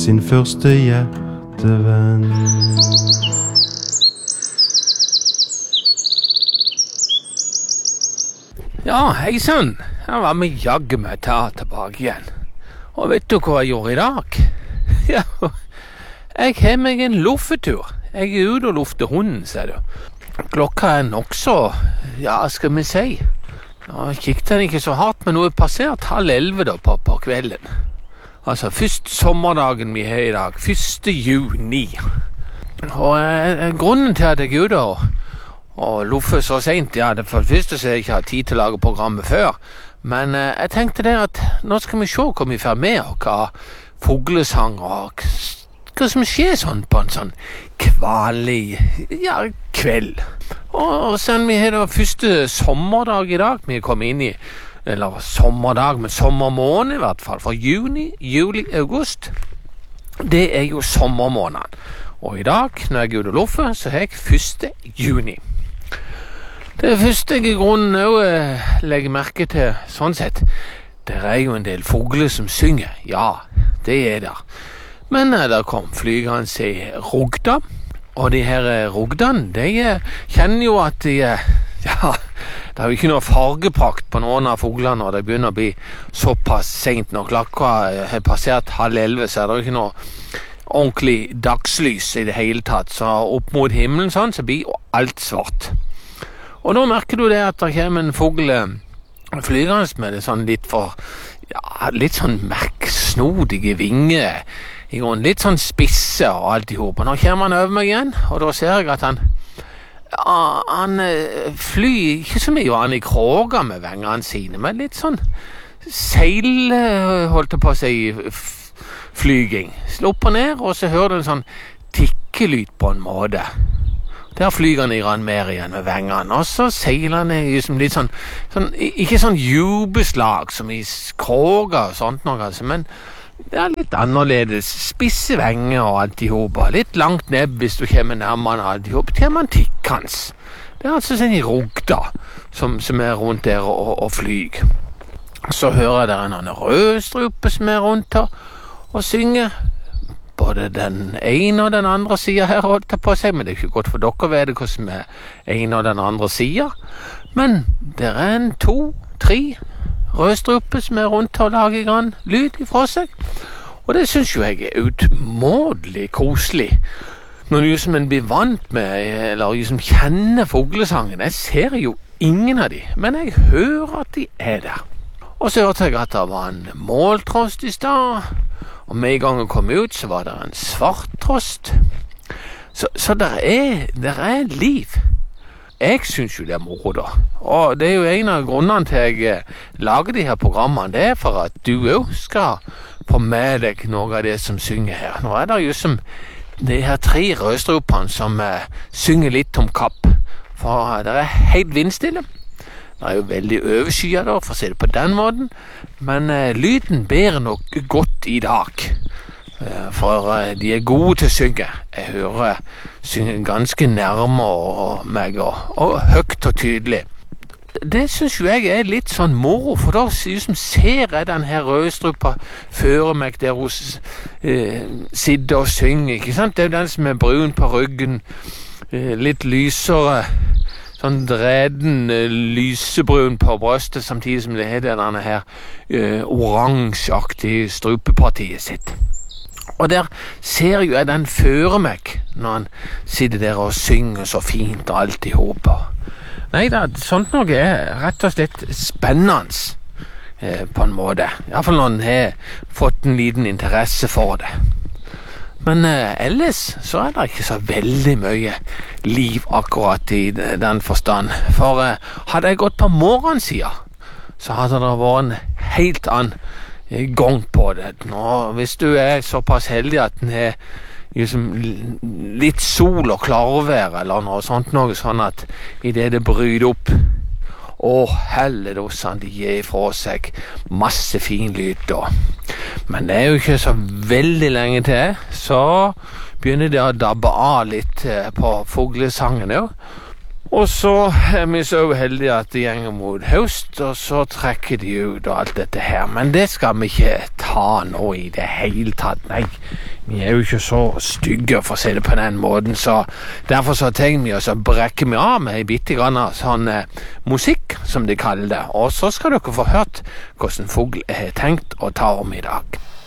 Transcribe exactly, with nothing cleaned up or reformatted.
sin første hjertevenn. Ja, hei sann. Jeg var med jagge meg ta tilbake igjen. Og vet du hva jeg gjorde i dag? Ja, jeg har meg en luffetur. Jeg er ute og lufter hunden, ser du. Klokka er nok så, ja, skal vi si. Nå kikket den ikke så hardt, men nå er passert halv elve da på, på kvelden. Altså, først sommerdagen vi har i dag, første juni. Og eh, grunnen til at jeg er ute og Og luffe så sent, ja, det for det første så jeg ikke har tid til å lage programmet før. Men eh, jeg tenkte det at nå skal vi se hva vi får med, og hva fuglesang, og hva som skjer sånn på en sånn kvalig, ja, kveld. Og, og sen vi har da første sommerdag i dag, vi er kommet inn i, eller sommerdag, men sommermåned i hvert fall, for juni, juli, august, det er jo sommermåneden. Og i dag, når jeg er ute og luffer, så har jeg første juni. Det første jeg i grunnen også eh, legger merke til, sånn sett, det er jo en del fugler som synger. Ja, det er der. Men eh, der kom flygene i rugda, og de her eh, rugdene, de eh, kjenner jo at de, eh, ja, det er jo ikke noe fargeprakt på noen av fuglene når det begynner å bli såpass sent. Når klokka har passert halv elve, så er det jo ikke noe ordentlig dagslys i det hele tatt. Så opp mot himmelen sånn, så blir alt svart. Og nå merker du det at det kommer en fugl flygende med det sånn litt for, ja, litt sånn merksnodige vinger, i grunnen litt sånn spisse og alt i hop. Og nå kommer han over meg igjen, og da ser jeg at han, ja, han flyr ikke så mye, han i kråga med vengene sine, men litt sånn seil, holdt på å si, flyging. Slå opp og ned, og så hører du en sånn tikkelyd på en måte. Der flyger han i rann mer igjen med vengene, og så seiler han liksom litt sånn, sånn, ikke sånn jubeslag som i kråga og sånt noe, altså, men det er litt annerledes, spisse venger og alt i hopa, litt langt nebb hvis du kommer nærmere alt i hopa, til man tikkans. Det er altså sånn i rugda som, som er rundt der og, og flyg. Så hører jeg der en annen rødstrupe som er rundt her og synger. Både den ene og den andre siden her holdt jeg på å si, men det er ikke godt for dere å vite hva som er ene og den andre siden. Men det er en to, tre rødstruper som er rundt og lager grann lyd ifra seg. Og det synes jo jeg er utmådelig koselig. Når du som en blir vant med, eller som kjenner fuglesangen, jeg ser jo ingen av de, men jeg hører at de er der. Og så hørte jeg at det var en måltrost i stad, og med en gang jeg kom ut, så var det en svarttrost. Så, så der er, der er liv. Jeg synes jo det er moro da. Og det er jo en av grunnene til jeg lager de her programmene. Det er for at du også skal få med deg noe av det som synger her. Nå er det jo som de her tre rødstrupene som uh, synger litt om kapp. For uh, det er helt vindstille. Det er jo veldig overskyet da, for å si det på den måten. Men uh, lyden bærer nok godt i dag. Uh, for uh, de er gode til å synge. Jeg hører uh, synge ganske nærme og, meg, og, og høyt og tydelig. Det synes jo jeg er litt sånn moro, for da liksom ser jeg den her rødstrupa føre meg der hun uh, sitter og synger, ikke sant? Det er jo den som er brun på ryggen, uh, litt lysere, sånn dreden, lysebrun på brøstet, samtidig som det heter denne her uh, oransjeaktige strupepartiet sitt. Og der ser jo jeg den føre meg, når han sitter der og synger så fint og alt i håper. Nei da, sånt noe er rett og slett spennende eh, på en måte. I hvert fall når en har fått en liten interesse for det. Men eh, ellers så er det ikke så veldig mye liv akkurat i den forstand. For eh, hadde jeg gått på morgensiden, så hadde det vært en helt annen gang på det. Nå, hvis du er såpass heldig at den er liksom litt sol og klarvær eller noe sånt, noe sånn at i det det bryter opp, å helledossan, de gir ifra seg masse fin lyd da. Men det er jo ikke så veldig lenge til, så begynner det å dabbe av litt på fuglesangen jo. Og så er vi så uheldige at det gjenger mot høst, og så trekker de ut og alt dette her. Men det skal vi ikke ta nå i det hele tatt. Nei, vi er jo ikke så stygge for å si det på den måten, så derfor så tenker vi oss å brekke vi av med en bitte grann av sånn eh, musikk, som de kaller det. Og så skal dere få hørt hvordan fugl har tenkt å ta om i dag.